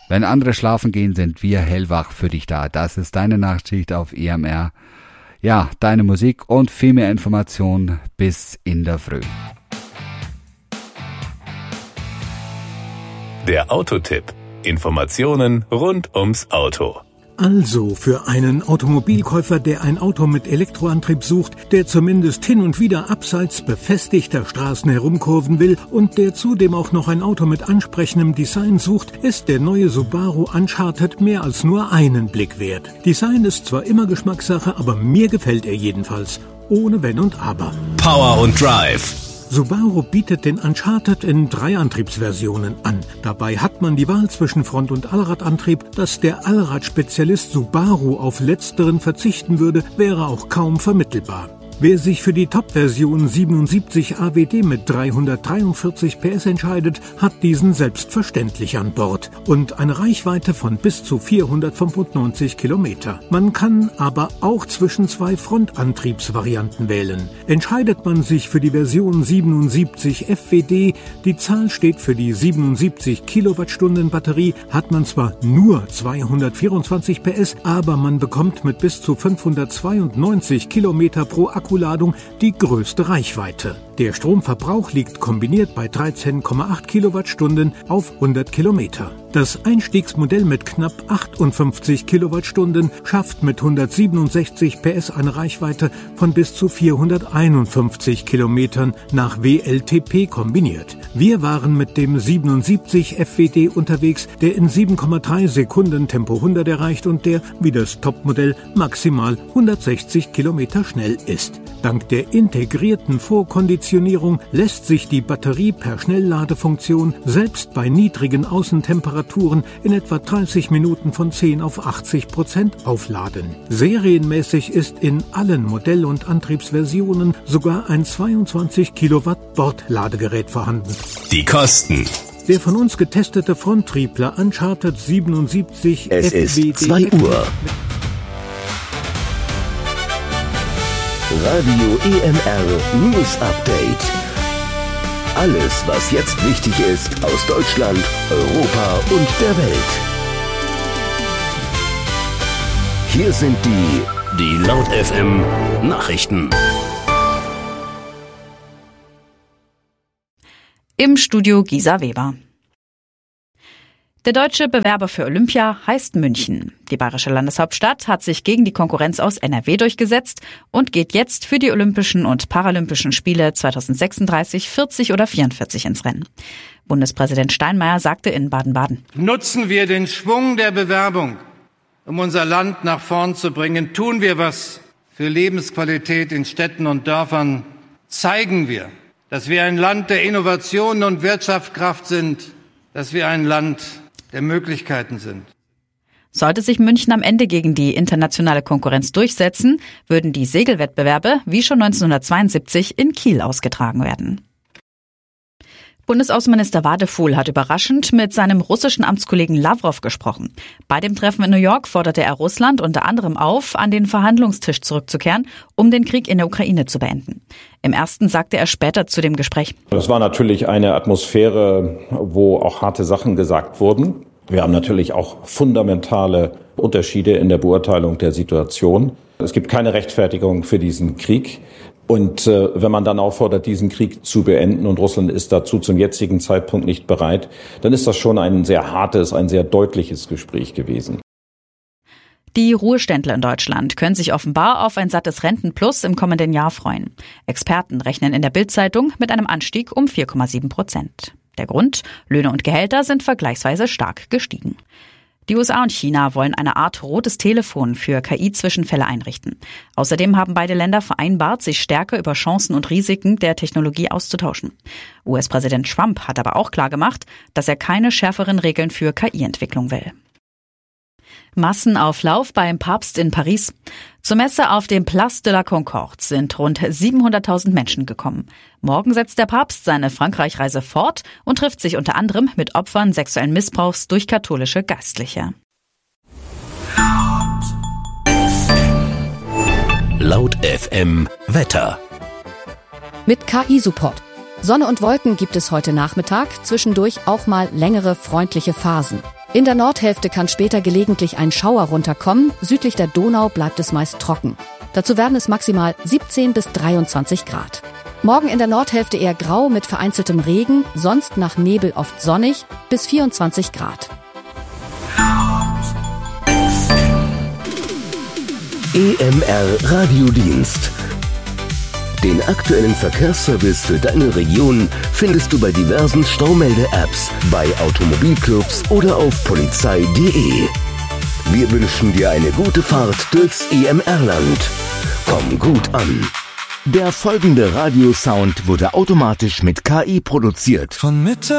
Wenn andere schlafen gehen, sind wir hellwach für dich da. Das ist deine Nachtschicht auf EMR. Ja, deine Musik und viel mehr Informationen bis in der Früh. Der Autotipp. Informationen rund ums Auto. Also für einen Automobilkäufer, der ein Auto mit Elektroantrieb sucht, der zumindest hin und wieder abseits befestigter Straßen herumkurven will und der zudem auch noch ein Auto mit ansprechendem Design sucht, ist der neue Subaru Uncharted mehr als nur einen Blick wert. Design ist zwar immer Geschmackssache, aber mir gefällt er jedenfalls. Ohne Wenn und Aber. Power und Drive. Subaru bietet den Uncharted in 3 Antriebsversionen an. Dabei hat man die Wahl zwischen Front- und Allradantrieb. Dass der Allradspezialist Subaru auf letzteren verzichten würde, wäre auch kaum vermittelbar. Wer sich für die Top-Version 77 AWD mit 343 PS entscheidet, hat diesen selbstverständlich an Bord und eine Reichweite von bis zu 495 Kilometer. Man kann aber auch zwischen 2 Frontantriebsvarianten wählen. Entscheidet man sich für die Version 77 FWD, die Zahl steht für die 77 Kilowattstunden Batterie, hat man zwar nur 224 PS, aber man bekommt mit bis zu 592 Kilometer pro Akkuladung die größte Reichweite. Der Stromverbrauch liegt kombiniert bei 13,8 Kilowattstunden auf 100 Kilometer. Das Einstiegsmodell mit knapp 58 Kilowattstunden schafft mit 167 PS eine Reichweite von bis zu 451 Kilometern nach WLTP kombiniert. Wir waren mit dem 77 FWD unterwegs, der in 7,3 Sekunden Tempo 100 erreicht und der, wie das Topmodell, maximal 160 Kilometer schnell ist. Dank der integrierten Vorkonditionierung lässt sich die Batterie per Schnellladefunktion selbst bei niedrigen Außentemperaturen in etwa 30 Minuten von 10 auf 80% aufladen. Serienmäßig ist in allen Modell- und Antriebsversionen sogar ein 22 Kilowatt Bordladegerät vorhanden. Die Kosten. Der von uns getestete Fronttriebler Uncharted 77 Es FWD ist 2 Uhr. Radio EMR News Update. Alles, was jetzt wichtig ist aus Deutschland, Europa und der Welt. Hier sind die Laut FM Nachrichten. Im Studio Gisa Weber. Der deutsche Bewerber für Olympia heißt München. Die bayerische Landeshauptstadt hat sich gegen die Konkurrenz aus NRW durchgesetzt und geht jetzt für die Olympischen und Paralympischen Spiele 2036, 40 oder 44 ins Rennen. Bundespräsident Steinmeier sagte in Baden-Baden: Nutzen wir den Schwung der Bewerbung, um unser Land nach vorn zu bringen. Tun wir was für Lebensqualität in Städten und Dörfern. Zeigen wir, dass wir ein Land der Innovation und Wirtschaftskraft sind, dass wir ein Land der Möglichkeiten sind. Sollte sich München am Ende gegen die internationale Konkurrenz durchsetzen, würden die Segelwettbewerbe wie schon 1972 in Kiel ausgetragen werden. Bundesaußenminister Wadefuhl hat überraschend mit seinem russischen Amtskollegen Lawrow gesprochen. Bei dem Treffen in New York forderte er Russland unter anderem auf, an den Verhandlungstisch zurückzukehren, um den Krieg in der Ukraine zu beenden. Im ersten sagte er später zu dem Gespräch: Das war natürlich eine Atmosphäre, wo auch harte Sachen gesagt wurden. Wir haben natürlich auch fundamentale Unterschiede in der Beurteilung der Situation. Es gibt keine Rechtfertigung für diesen Krieg. Und wenn man dann auffordert, diesen Krieg zu beenden und Russland ist dazu zum jetzigen Zeitpunkt nicht bereit, dann ist das schon ein sehr hartes, ein sehr deutliches Gespräch gewesen. Die Ruheständler in Deutschland können sich offenbar auf ein sattes Rentenplus im kommenden Jahr freuen. Experten rechnen in der Bild-Zeitung mit einem Anstieg um 4,7%. Der Grund: Löhne und Gehälter sind vergleichsweise stark gestiegen. Die USA und China wollen eine Art rotes Telefon für KI-Zwischenfälle einrichten. Außerdem haben beide Länder vereinbart, sich stärker über Chancen und Risiken der Technologie auszutauschen. US-Präsident Trump hat aber auch klargemacht, dass er keine schärferen Regeln für KI-Entwicklung will. Massenauflauf beim Papst in Paris. Zur Messe auf dem Place de la Concorde sind rund 700.000 Menschen gekommen. Morgen setzt der Papst seine Frankreich-Reise fort und trifft sich unter anderem mit Opfern sexuellen Missbrauchs durch katholische Geistliche. Laut FM Wetter. Mit KI-Support. Sonne und Wolken gibt es heute Nachmittag, zwischendurch auch mal längere freundliche Phasen. In der Nordhälfte kann später gelegentlich ein Schauer runterkommen, südlich der Donau bleibt es meist trocken. Dazu werden es maximal 17 bis 23 Grad. Morgen in der Nordhälfte eher grau mit vereinzeltem Regen, sonst nach Nebel oft sonnig, bis 24 Grad. EMR Radiodienst. Den aktuellen Verkehrsservice für deine Region findest du bei diversen Staumelde-Apps, bei Automobilclubs oder auf polizei.de. Wir wünschen dir eine gute Fahrt durchs EMR-Land. Komm gut an. Der folgende Radiosound wurde automatisch mit KI produziert. Von Mitte